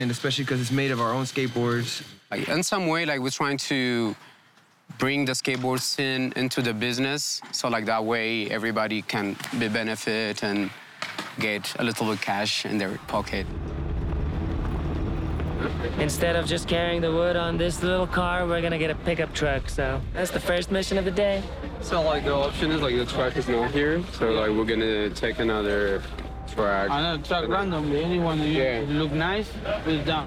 And especially because it's made of our own skateboards. Like, in some way, like, we're trying to bring the skateboard scene into the business, so like that way everybody can be benefit and get a little bit of cash in their pocket. Instead of just carrying the wood on this little car, we're gonna get a pickup truck. So that's the first mission of the day. So like the option is like the truck is not here, so like we're gonna take another truck. Another truck randomly. Anyone that look nice is down.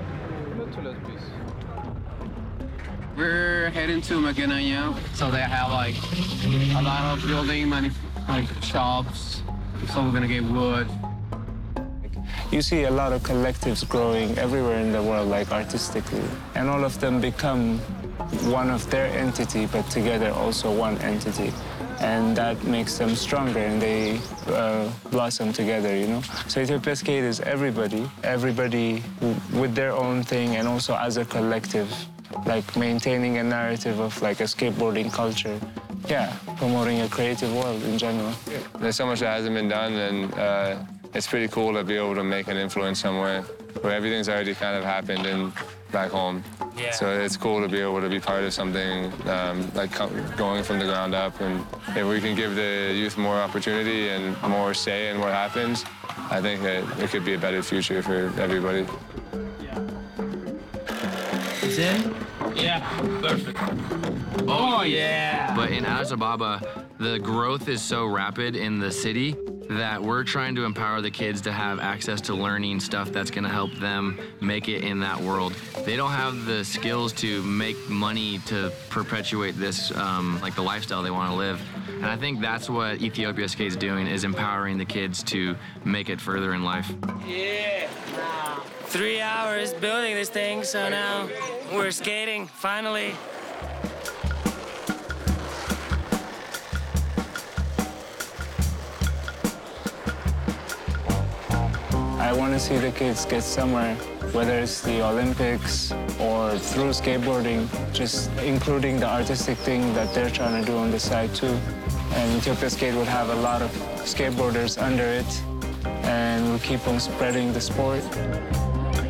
We're heading to Maguinaya, so they have like a lot of building like shops. So we're gonna get wood. You see a lot of collectives growing everywhere in the world, like artistically, and all of them become one of their entity, but together also one entity. And that makes them stronger, and they blossom together, you know? So Ethiopia Skate is everybody with their own thing, and also as a collective, like maintaining a narrative of like a skateboarding culture. Yeah, promoting a creative world in general. There's so much that hasn't been done, and it's pretty cool to be able to make an influence somewhere where everything's already kind of happened in back home. Yeah. So it's cool to be able to be part of something like going from the ground up. And if we can give the youth more opportunity and more say in what happens, I think that it could be a better future for everybody. It's in? Yeah, perfect. Oh, yeah. But in Addis Ababa, the growth is so rapid in the city that we're trying to empower the kids to have access to learning stuff that's going to help them make it in that world. They don't have the skills to make money to perpetuate this, like the lifestyle they want to live. And I think that's what Ethiopia Skate's doing, is empowering the kids to make it further in life. Yeah. 3 hours building this thing, so now we're skating, finally. I want to see the kids get somewhere, whether it's the Olympics or through skateboarding, just including the artistic thing that they're trying to do on the side too. And Ethiopia Skate would have a lot of skateboarders under it, and we'll keep on spreading the sport.